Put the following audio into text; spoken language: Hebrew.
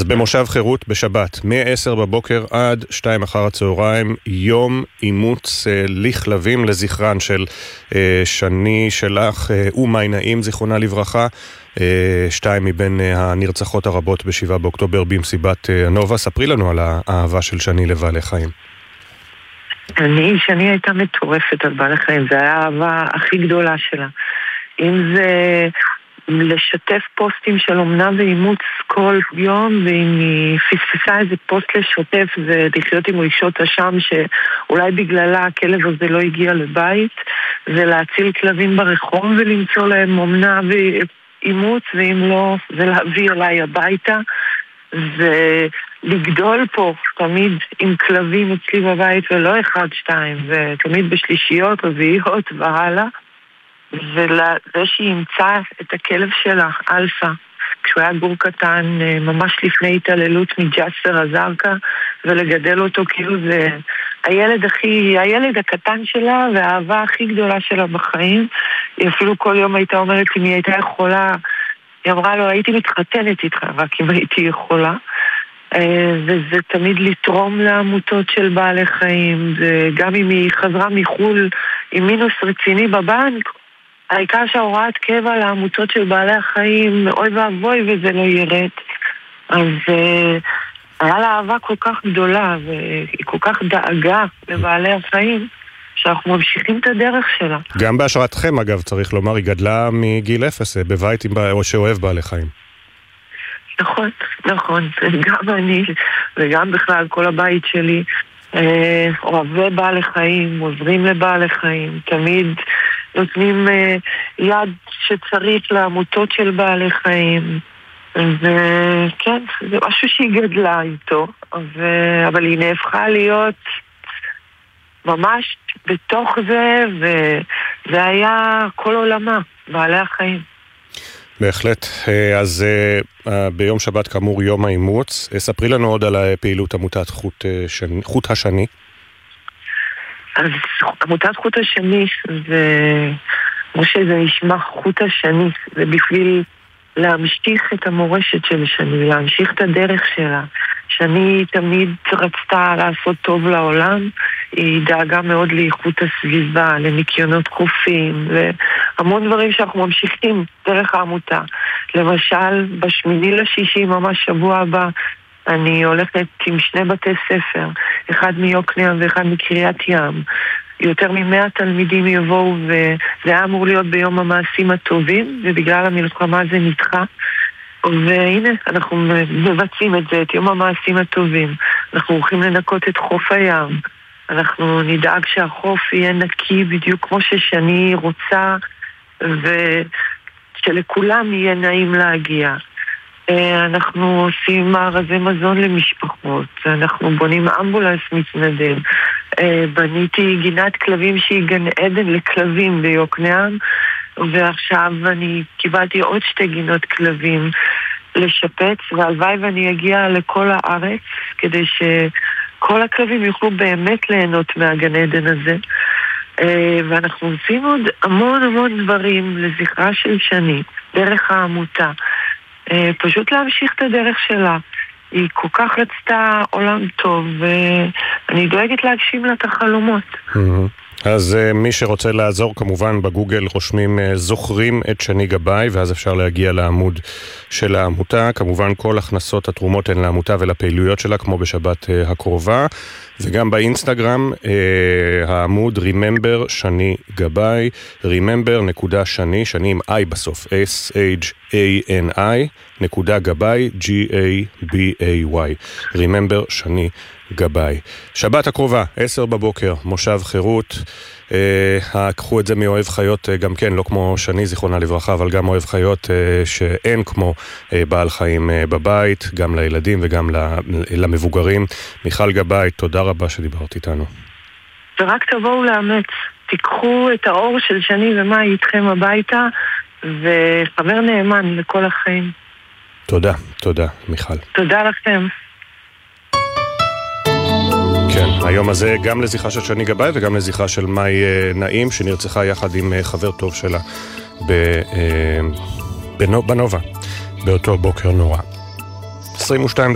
במושב חירות בשבת, מ-10 בבוקר עד 2 אחר הצהריים, יום אימוץ לכלבים לזכרן של שני שלך ומי נעים, זיכרונה לברכה, 2 מבין הנרצחות הרבות ב7 באוקטובר במסיבת הנובה. ספרי לנו על האהבה של שני לבעלי חיים. שני הייתה מטורפת על בעלי חיים, זה היה האהבה הכי גדולה שלה. אם זה לשתף פוסטים של אומנה ואימוץ כל יום, ואם היא פספסה איזה פוסט לשתף, זה לחיות עם רישות אשם שאולי בגללה הכלב הזה לא הגיע לבית, זה להציל כלבים ברחוב ולמצוא להם אומנה ואימוץ, ואם לא, זה להביא אליי הביתה. זה לגדול פה תמיד עם כלבים אצלי בבית, ולא 1-2, ותמיד בשלישיות, רביעיות והלאה. ולזה שהיא ימצא את הכלב שלה, אלפה, כשהוא היה גור קטן, ממש לפני התעללות מג'סר הזרקה, ולגדל אותו כאילו זה הילד הקטן שלה, והאהבה הכי גדולה שלה בחיים. היא אפילו כל יום הייתה אומרת, אם היא הייתה יכולה, היא אמרה לו, הייתי מתחתנת איתך, רק אם הייתי יכולה. וזה תמיד לתרום לעמותות של בעלי חיים, וגם אם היא חזרה מחול עם מינוס רציני בבנק, העיקר שההוראת קבע לעמותות של בעלי החיים, אוי ואבוי, וזה לא ירד. אז היה לה אהבה כל כך גדולה, והיא כל כך דאגה לבעלי החיים, שאנחנו ממשיכים את הדרך שלה. גם בהשראתכם, אגב, צריך לומר, היא גדלה מגיל 0, בבית או שאוהב בעלי חיים. נכון. גם אני, וגם בכלל כל הבית שלי, אוהבי בעלי חיים, עוזרים לבעלי חיים, תמיד נותנים יד שצריך לעמותות של בעלי חיים. וכן, זה משהו שהיא גדלה איתו, אבל היא נהפכה להיות ממש בתוך זה, וזה היה כל עולמה, בעלי החיים. בהחלט. אז ביום שבת כאמור יום האימוץ, ספרי לנו עוד על פעילות עמותת חוט השני. אז עמותת חוט השני זה, כמו שזה נשמע חוט השני, זה בשביל להמשיך את המורשת של שני, להמשיך את הדרך שלה. שני תמיד רצתה לעשות טוב לעולם, היא דאגה מאוד לאיכות הסביבה, לניקיונות חופים, והמון דברים שאנחנו ממשיכים דרך העמותה. למשל, ב8/6, ממש שבוע הבא, אני הולכת עם 2 בתי ספר, אחד מיוקנעם ואחד מקריית ים. יותר מ100 תלמידים יבואו, וזה היה אמור להיות ביום המעשים הטובים, ובגלל המלחמה זה נדחה. והנה, אנחנו מבצעים את זה, את יום המעשים הטובים. אנחנו הולכים לנקות את חוף הים. אנחנו נדאג שהחוף יהיה נקי בדיוק כמו ששני רוצה, ושלכולם יהיה נעים להגיע. אנחנו עושים מארזי מזון למשפחות, אנחנו בונים אמבולנס מתנדב, בניתי גינת כלבים שהיא גן עדן לכלבים ביוקנעם, ועכשיו אני קיבלתי עוד 2 גינות כלבים לשפץ, והלוואי ואני אגיע לכל הארץ כדי שכל הכלבים יוכלו באמת ליהנות מהגן עדן הזה. ואנחנו עושים עוד המון דברים לזכרה של שני דרך העמותה, פשוט להמשיך את הדרך שלה. היא כל כך רצתה עולם טוב, ואני דואגת להגשים לה את החלומות. אז מי שרוצה לעזור, כמובן בגוגל רושמים זוכרים את שני גבאי, ואז אפשר להגיע לעמוד של העמותה. כמובן כל הכנסות התרומות הן לעמותה ולפעילויות שלה, כמו בשבת הקרובה. וגם באינסטגרם העמוד Remember שני גבאי, Remember.שני, שני עם I בסוף, SHANI, נקודה גבאי, GABAY, Remember שני גבאי. שבת הקרובה, 10 בבוקר, מושב חירות. קחו את זה מאוהב חיות, גם כן, לא כמו שני זיכרונה לברכה, אבל גם אוהב חיות שאין כמו בעל חיים בבית, גם לילדים וגם למבוגרים. מיכל גבאי, תודה רבה שדיברת איתנו. ורק תבואו לאמץ, תיקחו את האור של שני ומה איתכם הביתה, וחבר נאמן לכל החיים. תודה, מיכל. תודה לכם. כן, היום הזה גם לזכרה של שני גבאי וגם לזכרה של מי נעים, שנרצחה יחד עם חבר טוב שלה בנובה, באותו בוקר נורא. 22